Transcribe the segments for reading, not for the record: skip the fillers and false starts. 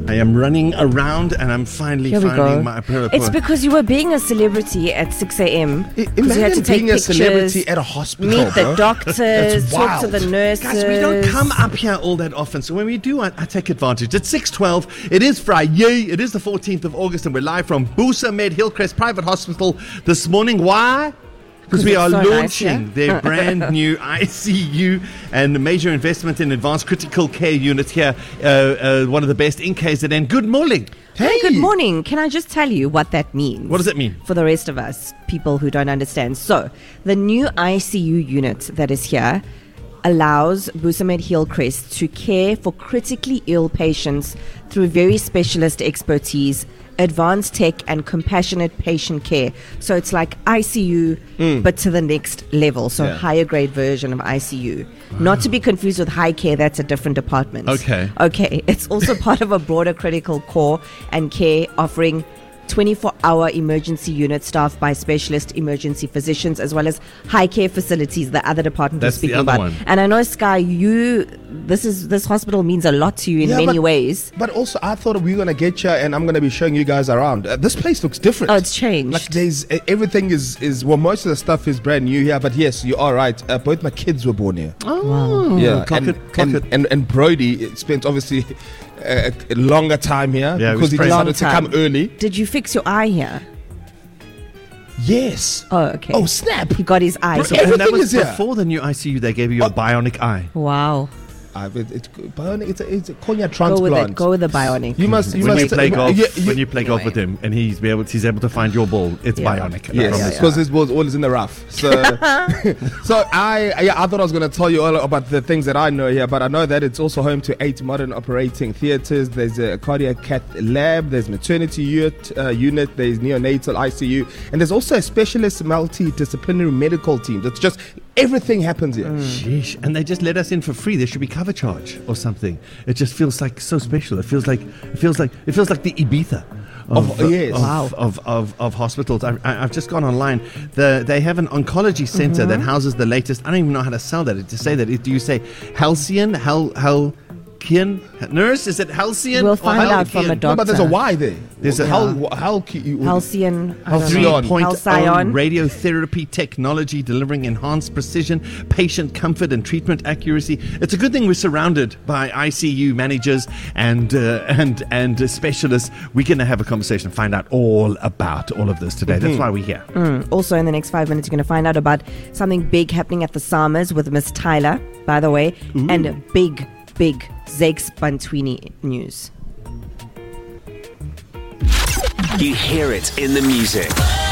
I am running around and I'm finally finding my report. It's because you were being a celebrity at 6 a.m. Imagine you had to take being pictures, a celebrity at a hospital, meet the doctors, talk to the nurses. Guys, we don't come up here all that often, so when we do, I take advantage. It's 6:12. It is Friday. It is the 14th of August, and we're live from Busa Med Hillcrest Private Hospital this morning. Why? Because we are launching their brand new ICU and major investment in advanced critical care unit here. One of the best in KZN. Good morning. Hey, good morning. Can I just tell you what that means? What does it mean? For the rest of us, people who don't understand. So, the new ICU unit that is here allows Busa Med Hillcrest to care for critically ill patients through very specialist expertise, advanced tech and compassionate patient care. So it's like ICU, but to the next level. So higher grade version of ICU. Wow. Not to be confused with high care, that's a different department. Okay. It's also part of a broader critical core and care offering 24-hour emergency unit staffed by specialist emergency physicians, as well as high care facilities, the other department we're speaking about. One. And I know, Sky, this hospital means a lot to you in many ways. But also, I thought we were going to get you, and I'm going to be showing you guys around. This place looks different. Oh, it's changed. Like everything is well, most of the stuff is brand new here. But yes, you are right. Both my kids were born here. Oh, wow. Yeah. And Brody spent obviously a longer time here because he decided to come early. Did you fix your eye here? Yes. Oh, okay. Oh, snap. He got his eye. So and that was before the new ICU. They gave you a bionic eye. Wow. It's bionic. It's a cornea transplant. Go with the bionic. When you play golf with him and he's able to find your ball, it's bionic. Yes, because his ball's always in the rough. So, I thought I was going to tell you all about the things that I know here, but I know that it's also home to 8 modern operating theaters. There's a cardiac cath lab. There's maternity unit. There's neonatal ICU, and there's also a specialist multidisciplinary medical team. That's just everything happens here. Sheesh. And they just let us in for free. There should be cover charge or something. It just feels like so special. It feels like the Ibiza of hospitals. I've just gone online. They have an oncology center that houses the latest. I don't even know how to sell that. To say that, do you say halcyon? Nurse? Is it halcyon? We'll find out from a doctor. No, but there's a Y there. There's a halcyon 3.0 radiotherapy technology delivering enhanced precision, patient comfort, and treatment accuracy. It's a good thing we're surrounded by ICU managers and specialists. We're going to have a conversation and find out all about all of this today. That's why we're here. Also, in the next 5 minutes, you're going to find out about something big happening at the Summers with Miss Tyler, by the way, and big Zakes Bantwini news. You hear it in the music.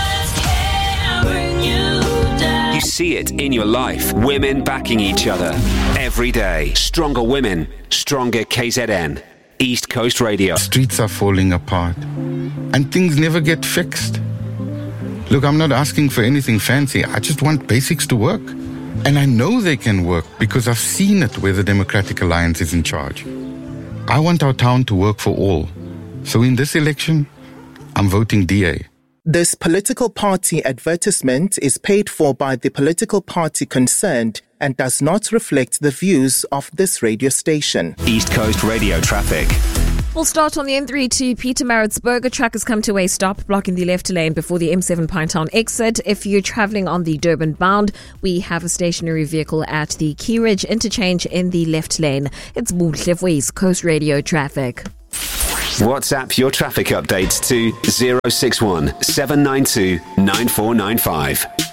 You see it in your life. Women backing each other every day. Stronger women, stronger KZN. East Coast Radio. Streets are falling apart and things never get fixed. Look, I'm not asking for anything fancy. I just want basics to work. And I know they can work because I've seen it where the Democratic Alliance is in charge. I want our town to work for all. So in this election, I'm voting DA. This political party advertisement is paid for by the political party concerned and does not reflect the views of this radio station. East Coast Radio traffic. We'll start on the N3 to Pietermaritzburg. A truck has come to a stop, blocking the left lane before the M7 Pinetown exit. If you're travelling on the Durban bound, we have a stationary vehicle at the Key Ridge interchange in the left lane. It's Buhle for East Coast Radio traffic. WhatsApp your traffic updates to 061 792 9495.